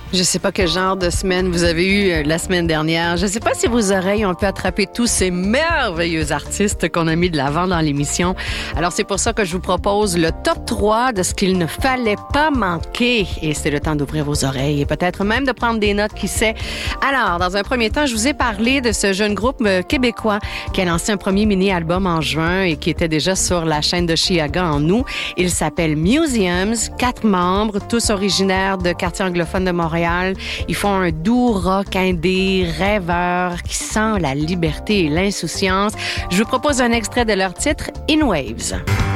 Je sais pas quel genre de semaine vous avez eu la semaine dernière. Je sais pas si vos oreilles ont pu attraper tous ces merveilleux artistes qu'on a mis de l'avant dans l'émission. Alors, c'est pour ça que je vous propose le top 3 de ce qu'il ne fallait pas manquer. Et c'est le temps d'ouvrir vos oreilles et peut-être même de prendre des notes, qui sait. Alors, dans un premier temps, je vous ai parlé de ce jeune groupe québécois qui a lancé un premier mini-album en juin et qui était déjà sur la chaîne de Chiaga en août. Il s'appelle Museums, 4 membres, tous originaires de quartier anglophone de Montréal. Ils font un doux rock indé, rêveur, qui sent la liberté et l'insouciance. Je vous propose un extrait de leur titre, In Waves.